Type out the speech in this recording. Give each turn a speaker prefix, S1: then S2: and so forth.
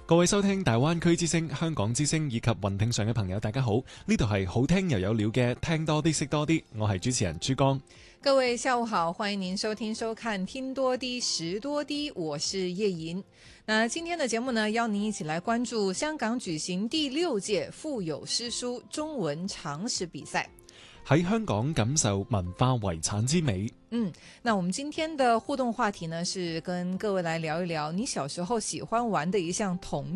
S1: 各位收聽大灣區之聲、香港之聲以及雲聽上嘅朋友，大家好，呢度係好聽又有料嘅聽多啲識多啲，我係主持人珠江。
S2: 各位下午好，歡迎您收聽收看聽多啲識多啲，我是葉瑩。那今天的節目呢，邀您一起來關注香港舉行第6屆腹有詩書中文常識比賽，
S1: 喺香港感受文化遺產之美。
S2: 那我們今天的互動話題呢，是跟各位來聊一聊你小時候喜歡玩的一項童